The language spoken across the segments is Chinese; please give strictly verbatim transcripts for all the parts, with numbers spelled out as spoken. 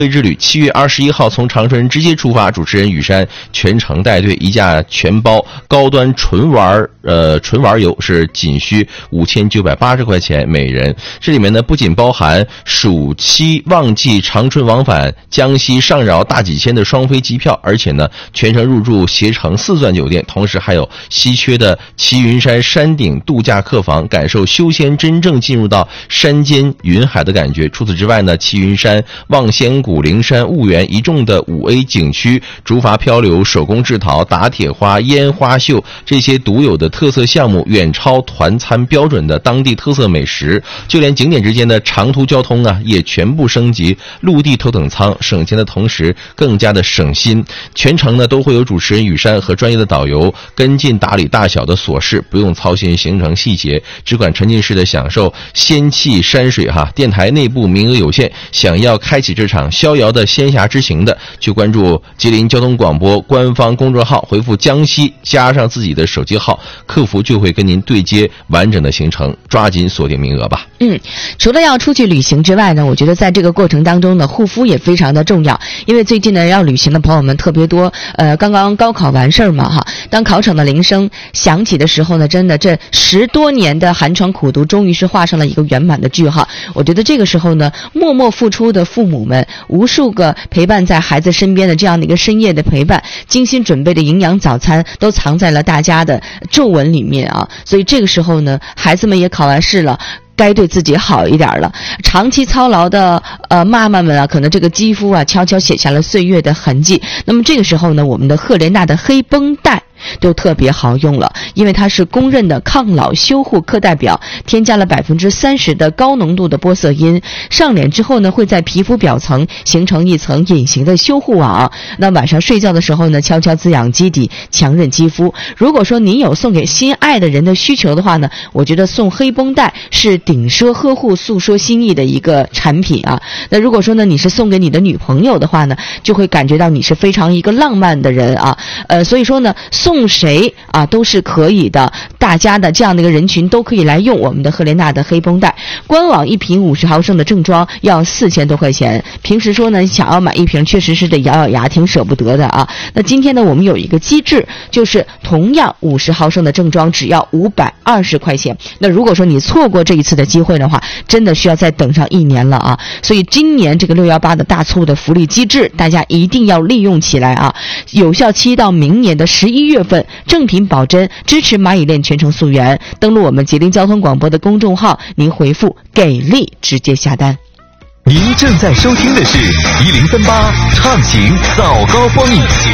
之旅七月二十一号从长春直接出发，主持人雨山全程带队，一价全包高端纯玩呃纯玩游是仅需五千九百八十块钱每人。这里面呢不仅包含暑期旺季长春往返江西上饶大几千的双飞机票，而且呢全程入住携程四钻酒店，同时还有稀缺的齐云山山顶度假客房，感受修仙真正进入到山间云海的感觉。除此之外呢，齐云山、望仙谷、灵山、婺源一众的五 A 景区，竹筏漂流、手工制陶、打铁花、烟花秀这些独有的特色项目，远超团餐标准的当地特色美食。就连景点之间的长途交通啊，也全部升级陆地头等舱，省钱的同时更加的省心。全程呢都会有主持人雨山和专业的导游跟进打理大小的琐事，不用操心行程细节，只管沉浸式的享受仙气山水哈。电台内部名额有限，想要开启这场逍遥的仙侠之行的，去关注吉林交通广播官方公众号，回复江西加上自己的手机号，客服就会跟您对接完整的行程，抓紧锁定名额吧。 嗯，除了要出去旅行之外呢，我觉得在这个过程当中呢，护肤也非常的重要。因为最近呢要旅行的朋友们特别多，呃，刚刚高考完事儿嘛哈，当考场的铃声响起的时候呢，真的这十多年的寒窗苦读终于是画上了一个圆满的句号。我觉得这个时候呢，默默付出的父母们，无数个陪伴在孩子身边的这样的一个深夜的陪伴，精心准备的营养早餐都藏在了大家的皱纹里面啊。所以这个时候呢，孩子们也考完试了，该对自己好一点了。长期操劳的呃妈妈们啊，可能这个肌肤啊悄悄写下了岁月的痕迹。那么这个时候呢，我们的赫莲娜的黑绷带就特别好用了，因为它是公认的抗老修护课代表，添加了百分之三十的高浓度的玻色因，上脸之后呢，会在皮肤表层形成一层隐形的修护网。那晚上睡觉的时候呢，悄悄滋养基底，强韧肌肤。如果说您有送给心爱的人的需求的话呢，我觉得送黑绷带是顶奢呵护、诉说心意的一个产品啊。那如果说呢，你是送给你的女朋友的话呢，就会感觉到你是非常一个浪漫的人啊。呃，所以说呢，送送谁啊都是可以的，大家的这样的一个人群都可以来用我们的赫莲娜的黑绷带。官网一瓶五十毫升的正装要四千多块钱，平时说呢想要买一瓶确实是得咬咬牙，挺舍不得的啊。那今天呢我们有一个机制，就是同样五十毫升的正装只要五百二十块钱。那如果说你错过这一次的机会的话，真的需要再等上一年了啊。所以今年这个六一八的大促的福利机制，大家一定要利用起来啊！有效期到明年的十一月份，正品保真，支持蚂蚁链全程溯源。登录我们吉林交通广播的公众号，您回复给力直接下单。 您正在收听的是一零三八畅行早高峰。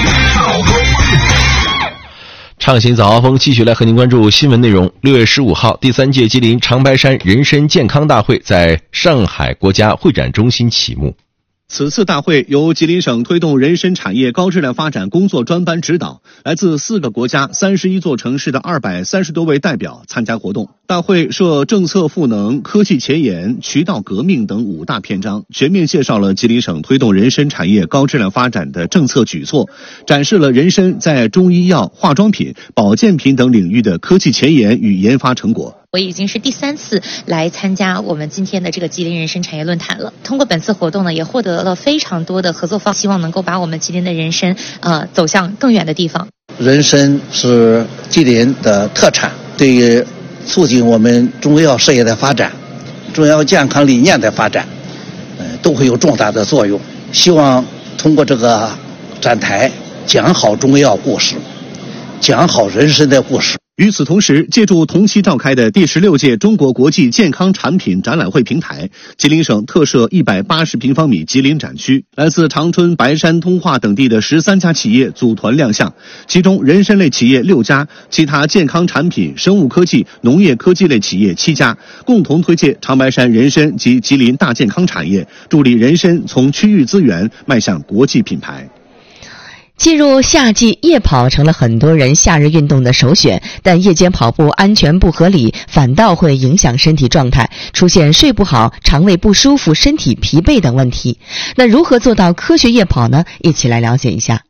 畅行早高峰，继续来和您关注新闻内容。六月十五号，第三届吉林长白山人参健康大会在上海国家会展中心启幕。 此次大会由吉林省推动人参产业高质量发展工作专班指导，来自四个国家三十一座城市的二百三十多位代表参加活动。大会设政策赋能、科技前沿、渠道革命等五大篇章，全面介绍了吉林省推动人参产业高质量发展的政策举措，展示了人参在中医药、化妆品、保健品等领域的科技前沿与研发成果。 我已经是第三次来参加我们今天的这个吉林人参产业论坛了。通过本次活动呢，也获得了非常多的合作方，希望能够把我们吉林的人参呃走向更远的地方。 人参是吉林的特产，对于促进我们中药事业的发展、中药健康理念的发展，呃，都会有重大的作用。希望通过这个展台讲好中药故事，讲好人参的故事。 与此同时，借助同期召开的第十六届中国国际健康产品展览会平台，吉林省特设一百八十平方米吉林展区，来自长春、白山、通化等地的十三家企业组团亮相，其中人参类企业六家，其他健康产品、生物科技、农业科技类企业七家，共同推介长白山人参及吉林大健康产业，助力人参从区域资源迈向国际品牌。 进入夏季，夜跑成了很多人夏日运动的首选，但夜间跑步安全不合理，反倒会影响身体状态，出现睡不好、肠胃不舒服、身体疲惫等问题。那如何做到科学夜跑呢？一起来了解一下。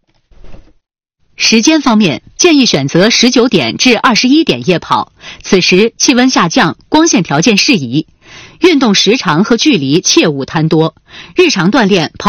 时间方面，建议选择十九点至二十一点夜跑，此时气温下降，光线条件适宜。 运动时长和距离切勿贪多，日常锻炼跑